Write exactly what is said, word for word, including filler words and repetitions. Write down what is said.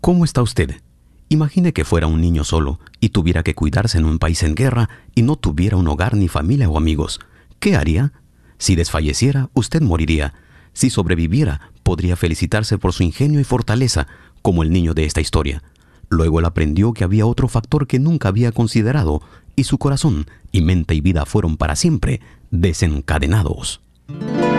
¿Cómo está usted? Imagine que fuera un niño solo y tuviera que cuidarse en un país en guerra y no tuviera un hogar ni familia o amigos. ¿Qué haría? Si desfalleciera, usted moriría. Si sobreviviera, podría felicitarse por su ingenio y fortaleza, como el niño de esta historia. Luego él aprendió que había otro factor que nunca había considerado, y su corazón y mente y vida fueron para siempre desencadenados.